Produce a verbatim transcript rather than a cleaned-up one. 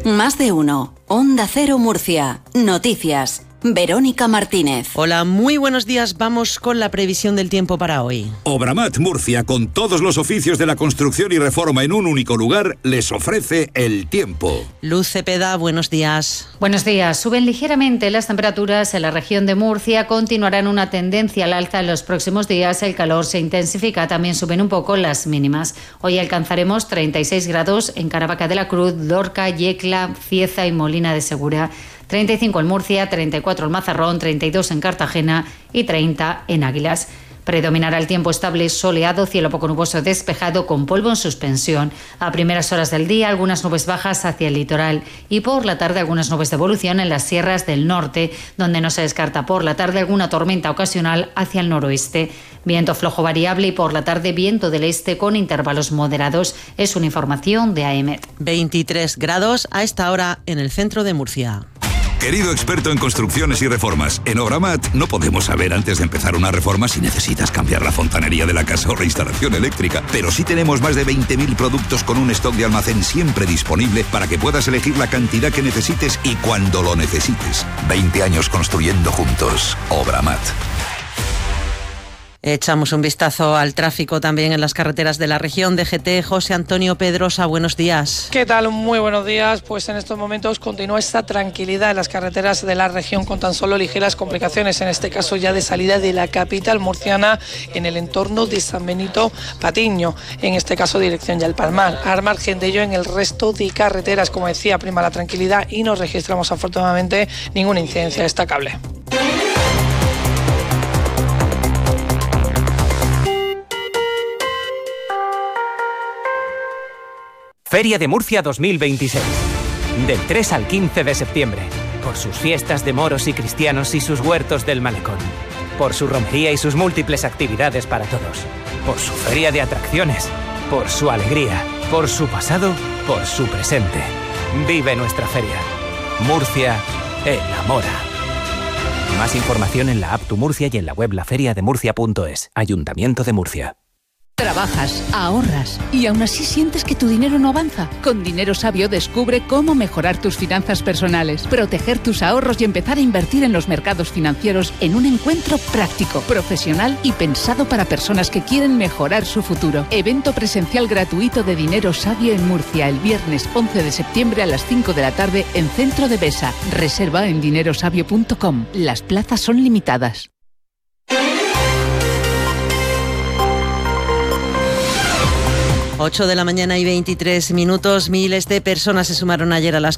Más de uno. Onda Cero Murcia. Noticias. Verónica Martínez. Hola, muy buenos días. Vamos con la previsión del tiempo para hoy. Obramat Murcia, con todos los oficios de la construcción y reforma en un único lugar, les ofrece el tiempo. Luz Cepeda, buenos días. Buenos días. Suben ligeramente las temperaturas en la región de Murcia. Continuarán una tendencia al alza en los próximos días. El calor se intensifica. También suben un poco las mínimas. Hoy alcanzaremos treinta y seis grados en Caravaca de la Cruz, Lorca, Yecla, Cieza y Molina de Segura. treinta y cinco en Murcia, treinta y cuatro en Mazarrón, treinta y dos en Cartagena y treinta en Águilas. Predominará el tiempo estable, soleado, cielo poco nuboso despejado con polvo en suspensión. A primeras horas del día, algunas nubes bajas hacia el litoral y por la tarde algunas nubes de evolución en las sierras del norte, donde no se descarta por la tarde alguna tormenta ocasional hacia el noroeste. Viento flojo variable y por la tarde viento del este con intervalos moderados. Es una información de A E M E T. veintitrés grados a esta hora en el centro de Murcia. Querido experto en construcciones y reformas, en Obramat no podemos saber antes de empezar una reforma si necesitas cambiar la fontanería de la casa o la instalación eléctrica, pero sí tenemos más de veinte mil productos con un stock de almacén siempre disponible para que puedas elegir la cantidad que necesites y cuando lo necesites. veinte años construyendo juntos. Obramat. Echamos un vistazo al tráfico también en las carreteras de la región. D G T, José Antonio Pedrosa, buenos días. ¿Qué tal? Muy buenos días. Pues en estos momentos continúa esta tranquilidad en las carreteras de la región con tan solo ligeras complicaciones, en este caso ya de salida de la capital murciana en el entorno de San Benito Patiño, en este caso dirección ya al Palmar. Al margen de ello, en el resto de carreteras, como decía, prima la tranquilidad y no registramos afortunadamente ninguna incidencia destacable. Feria de Murcia dos mil veintiséis. Del tres al quince de septiembre. Por sus fiestas de moros y cristianos y sus huertos del malecón. Por su romería y sus múltiples actividades para todos. Por su feria de atracciones. Por su alegría. Por su pasado. Por su presente. Vive nuestra feria. Murcia enamora. Más información en la app Tu Murcia y en la web laferiademurcia punto es. Ayuntamiento de Murcia. Trabajas, ahorras y aún así sientes que tu dinero no avanza. Con Dinero Sabio descubre cómo mejorar tus finanzas personales, proteger tus ahorros y empezar a invertir en los mercados financieros en un encuentro práctico, profesional y pensado para personas que quieren mejorar su futuro. Evento presencial gratuito de Dinero Sabio en Murcia el viernes once de septiembre a las cinco de la tarde en Centro de Besa. Reserva en dinero sabio punto com. Las plazas son limitadas. ocho de la mañana y veintitrés minutos. Miles de personas se sumaron ayer a las